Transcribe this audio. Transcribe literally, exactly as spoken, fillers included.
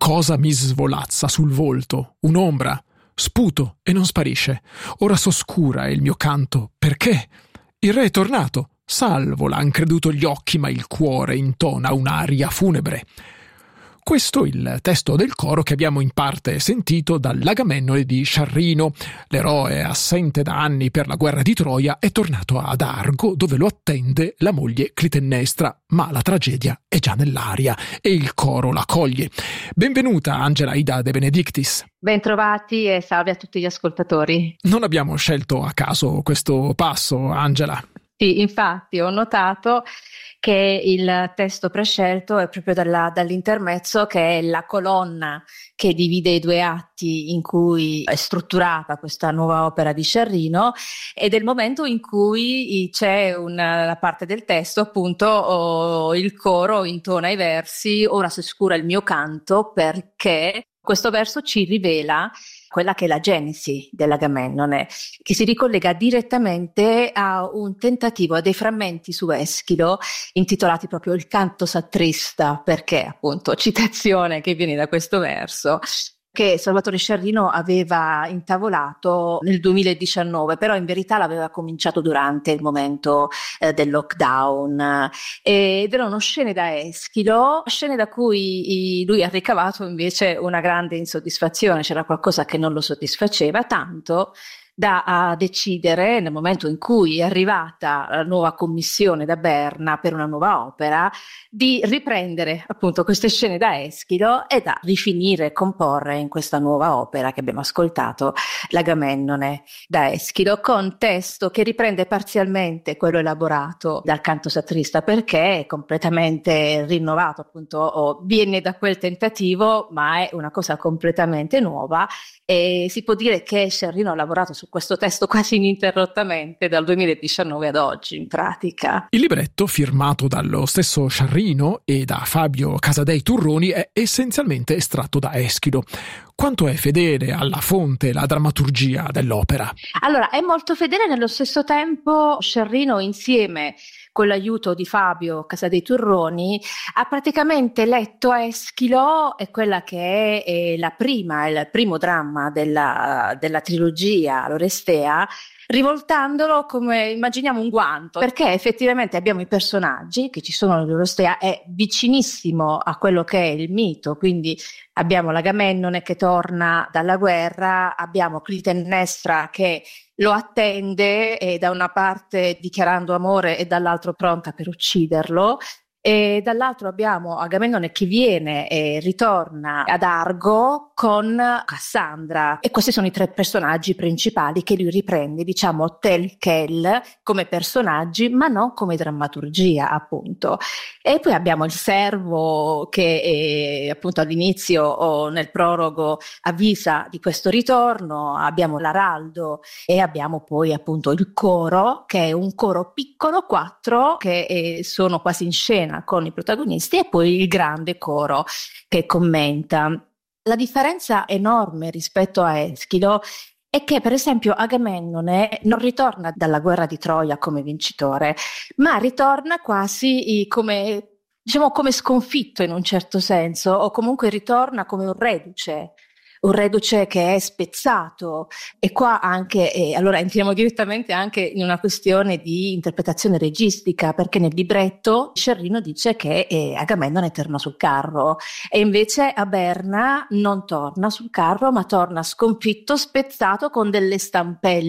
Cosa mi svolazza sul volto? Un'ombra. Sputo e non sparisce. Ora s'oscura il mio canto. Perché? Il re è tornato. Salvo, l'han creduto gli occhi, ma il cuore intona un'aria funebre. Questo è il testo del coro che abbiamo in parte sentito dall'Agamennone di Sciarrino. L'eroe, assente da anni per la guerra di Troia, è tornato ad Argo, dove lo attende la moglie Clitennestra, ma la tragedia è già nell'aria e il coro la coglie. Benvenuta Angela Ida De Benedictis. Bentrovati e salve a tutti gli ascoltatori. Non abbiamo scelto a caso questo passo, Angela. Sì, infatti ho notato che il testo prescelto è proprio dalla, dall'intermezzo, che è la colonna che divide i due atti in cui è strutturata questa nuova opera di Sciarrino, ed è il momento in cui c'è una la parte del testo, appunto, oh, il coro intona i versi: ora si scura il mio canto, perché questo verso ci rivela quella che è la genesi dell'Agamennone, che si ricollega direttamente a un tentativo, a dei frammenti su Eschilo intitolati proprio il canto satrista, perché appunto citazione che viene da questo verso, che Salvatore Sciarrino aveva intavolato nel duemiladiciannove, però in verità l'aveva cominciato durante il momento eh, del lockdown, ed erano scene da Eschilo, scene da cui i, lui ha ricavato invece una grande insoddisfazione. C'era qualcosa che non lo soddisfaceva, tanto da a decidere, nel momento in cui è arrivata la nuova commissione da Berna per una nuova opera, di riprendere appunto queste scene da Eschilo e da rifinire e comporre in questa nuova opera che abbiamo ascoltato, l'Agamennone da Eschilo, con testo che riprende parzialmente quello elaborato dal canto satrista, perché è completamente rinnovato, appunto, o viene da quel tentativo, ma è una cosa completamente nuova. E si può dire che Sciarrino ha lavorato su questo testo quasi ininterrottamente dal duemiladiciannove ad oggi, in pratica. Il libretto, firmato dallo stesso Sciarrino e da Fabio Casadei Turroni, è essenzialmente estratto da Eschilo. Quanto è fedele alla fonte la drammaturgia dell'opera? Allora, è molto fedele, nello stesso tempo Sciarrino, insieme con l'aiuto di Fabio Casadei Turroni, ha praticamente letto Eschilo, è quella che è, è la prima, il primo dramma della, della trilogia l'Orestea, rivoltandolo come, immaginiamo, un guanto, perché effettivamente abbiamo i personaggi che ci sono nell'Orestea, è vicinissimo a quello che è il mito, quindi abbiamo l'Agamennone che torna dalla guerra, abbiamo Clitennestra che lo attende, e da una parte dichiarando amore e dall'altro pronta per ucciderlo, e dall'altro abbiamo Agamennone che viene e ritorna ad Argo con Cassandra, e questi sono i tre personaggi principali che lui riprende, diciamo, tel quel come personaggi, ma non come drammaturgia, appunto. E poi abbiamo il servo che è, appunto, all'inizio o nel prologo avvisa di questo ritorno, abbiamo l'araldo e abbiamo poi appunto il coro, che è un coro piccolo, quattro che è, sono quasi in scena con i protagonisti, e poi il grande coro che commenta. La differenza enorme rispetto a Eschilo è che, per esempio, Agamennone non ritorna dalla guerra di Troia come vincitore, ma ritorna quasi come, diciamo, come sconfitto in un certo senso, o comunque ritorna come un reduce. Un reduce che è spezzato. E qua anche, eh, allora entriamo direttamente anche in una questione di interpretazione registica, perché nel libretto Sciarrino dice che eh, Agamennone torna sul carro, e invece a Berna non torna sul carro, ma torna sconfitto, spezzato, con delle stampelle